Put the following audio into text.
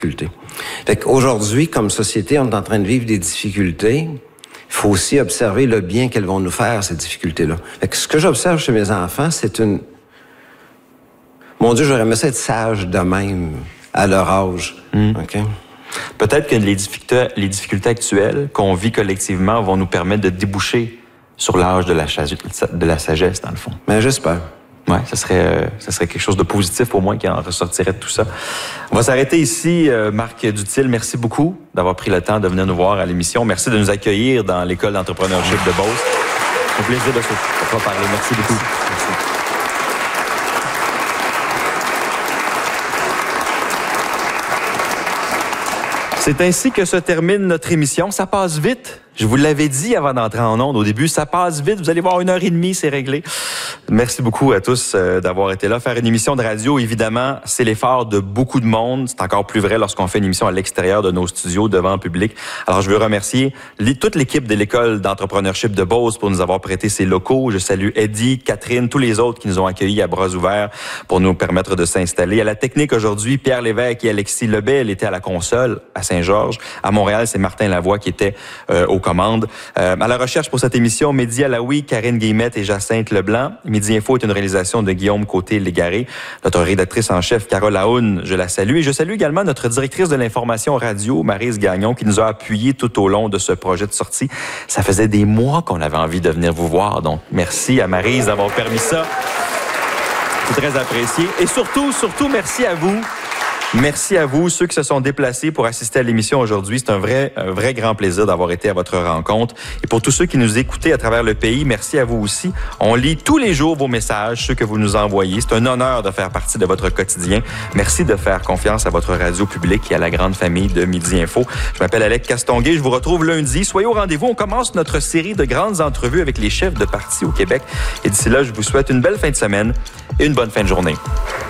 Fait qu'aujourd'hui, comme société, on est en train de vivre des difficultés. Il faut aussi observer le bien qu'elles vont nous faire, ces difficultés-là. Fait que ce que j'observe chez mes enfants, c'est une... Mon Dieu, j'aurais aimé ça être sage de même, à leur âge. Okay? Peut-être que les difficultés actuelles qu'on vit collectivement vont nous permettre de déboucher sur l'âge de la sagesse, dans le fond. Mais j'espère. Oui, ça serait quelque chose de positif au moins qui en ressortirait de tout ça. On va s'arrêter ici. Marc Duthil, merci beaucoup d'avoir pris le temps de venir nous voir à l'émission. Merci de nous accueillir dans l'école d'entrepreneurship de Beauce. C'est un plaisir de se reparler. Merci beaucoup. Merci. C'est ainsi que se termine notre émission. Ça passe vite. Je vous l'avais dit avant d'entrer en ondes au début, ça passe vite. Vous allez voir, 1h30, c'est réglé. Merci beaucoup à tous d'avoir été là. Faire une émission de radio, évidemment, c'est l'effort de beaucoup de monde. C'est encore plus vrai lorsqu'on fait une émission à l'extérieur de nos studios, devant le public. Alors, je veux remercier toute l'équipe de l'école d'entrepreneurship de Beauce pour nous avoir prêté ses locaux. Je salue Eddie, Catherine, tous les autres qui nous ont accueillis à bras ouverts pour nous permettre de s'installer. À la technique aujourd'hui, Pierre Lévesque et Alexis Lebel étaient à la console à Saint-Georges. À Montréal, c'est Martin Lavoie qui était aux commandes. À la recherche pour cette émission, Mehdi Alaoui, Karine Guillemette et Jacinthe Leblanc. Midi Info est une réalisation de Guillaume Côté-Légaré. Notre rédactrice en chef, Carole Aoun, je la salue. Et je salue également notre directrice de l'information radio, Maryse Gagnon, qui nous a appuyés tout au long de ce projet de sortie. Ça faisait des mois qu'on avait envie de venir vous voir. Donc, merci à Maryse d'avoir permis ça. C'est très apprécié. Et surtout, merci à vous. Merci à vous, ceux qui se sont déplacés pour assister à l'émission aujourd'hui. C'est un vrai grand plaisir d'avoir été à votre rencontre. Et pour tous ceux qui nous écoutaient à travers le pays, merci à vous aussi. On lit tous les jours vos messages, ceux que vous nous envoyez. C'est un honneur de faire partie de votre quotidien. Merci de faire confiance à votre radio publique et à la grande famille de Midi Info. Je m'appelle Alex Castonguay. Je vous retrouve lundi. Soyez au rendez-vous. On commence notre série de grandes entrevues avec les chefs de partis au Québec. Et d'ici là, je vous souhaite une belle fin de semaine et une bonne fin de journée.